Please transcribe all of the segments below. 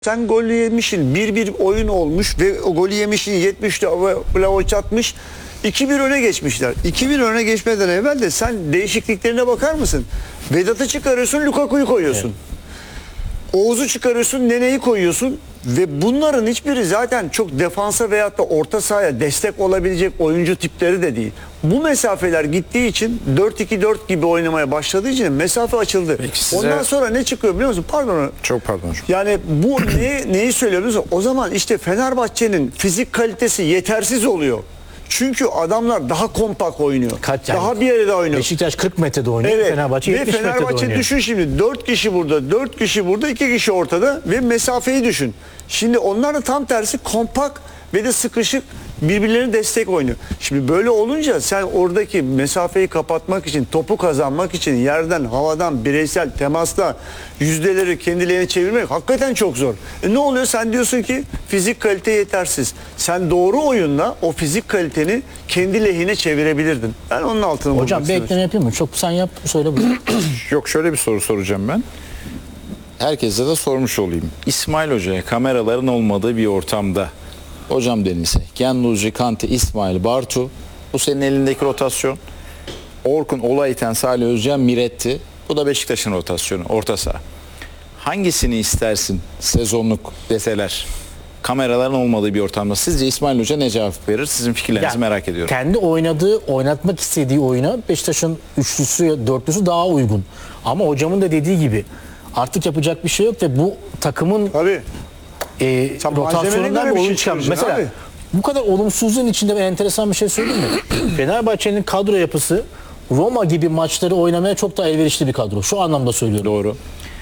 Sen golü yemişsin. 1-1 oyun olmuş ve o golü yemişsin. 70'te Vlahovic atmış. 2-1 öne geçmişler. 2-1 öne geçmeden evvel de sen değişikliklerine bakar mısın? Vedat'ı çıkarıyorsun, Lukaku'yu koyuyorsun. Evet. Oğuz'u çıkarıyorsun, Nene'yi koyuyorsun. Ve bunların hiçbiri zaten çok defansa veyahut da orta sahaya destek olabilecek oyuncu tipleri de değil. Bu mesafeler gittiği için 4-2-4 gibi oynamaya başladığı için mesafe açıldı. Ondan sonra ne çıkıyor biliyor musun? Pardon. Çok pardon hocam. Yani bu neyi söylüyoruz? O zaman işte Fenerbahçe'nin fizik kalitesi yetersiz oluyor. Çünkü adamlar daha kompakt oynuyor. Daha bir yere de oynuyor. Beşiktaş 40 metrede oynuyor. Evet. Fenerbahçe 70 metrede oynuyor. Fenerbahçe düşün şimdi 4 kişi burada, 4 kişi burada, 2 kişi ortada ve mesafeyi düşün. Şimdi onlar da tam tersi kompakt ve de sıkışık birbirlerine destek oynuyor. Şimdi böyle olunca sen oradaki mesafeyi kapatmak için, topu kazanmak için yerden, havadan, bireysel temasla yüzdeleri kendilerine çevirmek hakikaten çok zor. Ne oluyor? Sen diyorsun ki fizik kalite yetersiz. Sen doğru oyunla o fizik kaliteni kendi lehine çevirebilirdin. Ben onun altını bulmak Hocam bir ekleme yapayım mı? Çok sen yap, söyle bunu. Yok, şöyle bir soru soracağım ben. Herkese de sormuş olayım. İsmail Hoca'ya kameraların olmadığı bir ortamda hocam denilse Gianluigi, Kante, İsmail, Bartu, bu senin elindeki rotasyon. Orkun, Olayten, Salih Özcan, Miretti. Bu da Beşiktaş'ın rotasyonu, orta saha. Hangisini istersin sezonluk deseler? Kameraların olmadığı bir ortamda sizce İsmail Hoca ne cevap verir? Sizin fikirlerinizi merak ediyorum. Kendi oynatmak istediği oyuna Beşiktaş'ın üçlüsü, dörtlüsü daha uygun. Ama hocamın da dediği gibi artık yapacak bir şey yok ve bu takımın rotasyonundan bir oyun çıkan. Mesela abi, bu kadar olumsuzluğun içinde bir enteresan bir şey söyleyeyim mi? Fenerbahçe'nin kadro yapısı Roma gibi maçları oynamaya çok daha elverişli bir kadro. Şu anlamda söylüyorum. Doğru.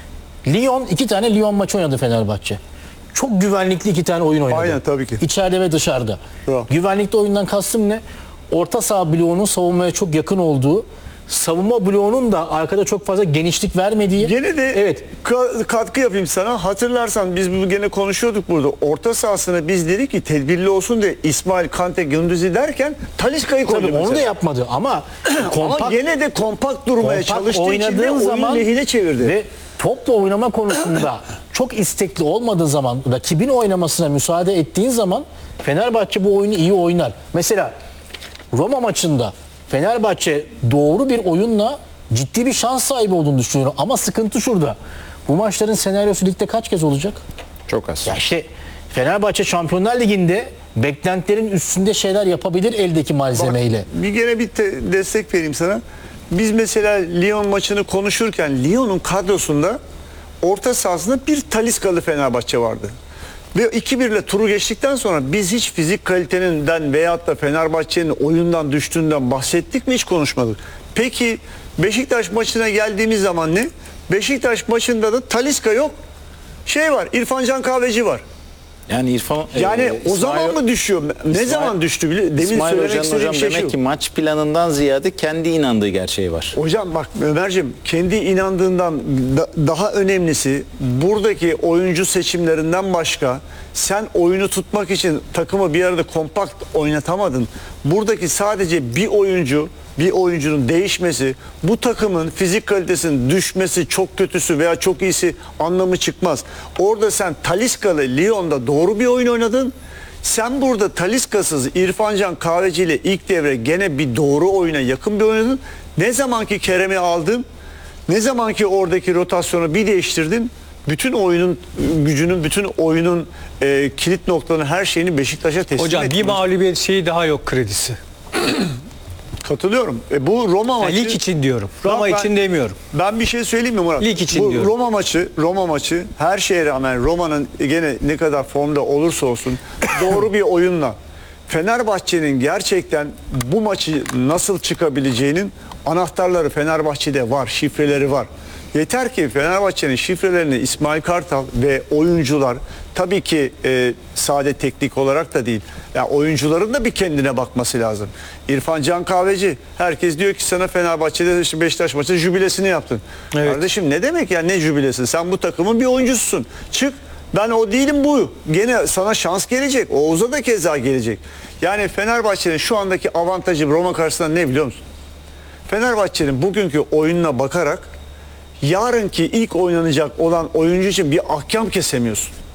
Lyon, 2 tane Lyon maçı oynadı Fenerbahçe. Çok güvenlikli 2 tane oyun oynadı. Aynen, tabii ki. İçeride ve dışarıda. Güvenlikli oyundan kastım ne? Orta saha bloğunun savunmaya çok yakın olduğu, savunma bloğunun da arkada çok fazla genişlik vermediği. Gene de katkı yapayım sana. Hatırlarsan biz bunu gene konuşuyorduk burada. Orta sahasına biz dedik ki tedbirli olsun diye İsmail, Kante, Gündüz'i derken Talisca'yı koydu mesela. Onu da yapmadı ama ama gene de kompakt durmaya çalıştığı için de oyun lehine çevirdi. Ve topla oynama konusunda çok istekli olmadığı zaman, rakibin oynamasına müsaade ettiğin zaman Fenerbahçe bu oyunu iyi oynar. Mesela Roma maçında Fenerbahçe doğru bir oyunla ciddi bir şans sahibi olduğunu düşünüyorum. Ama sıkıntı şurada. Bu maçların senaryosu ligde kaç kez olacak? Çok az. Ya işte Fenerbahçe Şampiyonlar Ligi'nde beklentilerin üstünde şeyler yapabilir eldeki malzemeyle. Bak, gene bir destek vereyim sana. Biz mesela Lyon maçını konuşurken Lyon'un kadrosunda orta sahasında bir Taliscalı Fenerbahçe vardı. Ve 2-1 ile turu geçtikten sonra biz hiç fizik kaliteninden veyahut da Fenerbahçe'nin oyundan düştüğünden bahsettik mi, hiç konuşmadık. Peki Beşiktaş maçına geldiğimiz zaman ne? Beşiktaş maçında da Talisca yok. Şey var, İrfan Can Kahveci var. Yani İrfan o zaman mı düşüyor? Ne zaman düştü? Demin İsmail söylemek istediğim şey demek ki maç planından ziyade kendi inandığı gerçeği var. Hocam bak Ömerciğim, kendi inandığından daha önemlisi buradaki oyuncu seçimlerinden başka sen oyunu tutmak için takımı bir arada kompakt oynatamadın. Buradaki sadece bir oyuncunun değişmesi, bu takımın fizik kalitesinin düşmesi, çok kötüsü veya çok iyisi anlamı çıkmaz. Orada sen Talisca'lı Lyon'da doğru bir oyun oynadın. Sen burada Talisca'sız İrfan Can Kahveci ile ilk devre gene bir doğru oyuna yakın bir oynadın. Ne zamanki Kerem'i aldın, ne zamanki oradaki rotasyonu bir değiştirdin, bütün oyunun gücünün, bütün oyunun kilit noktalarının her şeyini Beşiktaş'a teslim ettin. Hocam bir mağlubiyet şeyi daha yok, kredisi. Katılıyorum. Bu Roma maçı. Lig için diyorum. Roma için demiyorum. Ben bir şey söyleyeyim mi Murat? Lig için diyorum. Roma maçı her şeye rağmen Roma'nın gene ne kadar formda olursa olsun doğru bir oyunla Fenerbahçe'nin gerçekten bu maçı nasıl çıkabileceğinin anahtarları Fenerbahçe'de var, şifreleri var. Yeter ki Fenerbahçe'nin şifrelerini İsmail Kartal ve oyuncular, tabii ki sade teknik olarak da değil, yani oyuncuların da bir kendine bakması lazım. İrfan Can Kahveci, herkes diyor ki sana Fenerbahçe'de işte Beşiktaş maçı jübilesini yaptın. Evet. Kardeşim ne demek ya, ne jübilesi? Sen bu takımın bir oyuncususun. Çık, ben o değilim bu. Gene sana şans gelecek. Oğuz'a da keza gelecek. Yani Fenerbahçe'nin şu andaki avantajı Roma karşısında ne biliyor musun? Fenerbahçe'nin bugünkü oyununa bakarak yarınki ilk oynanacak olan oyuncu için bir ahkam kesemiyorsun.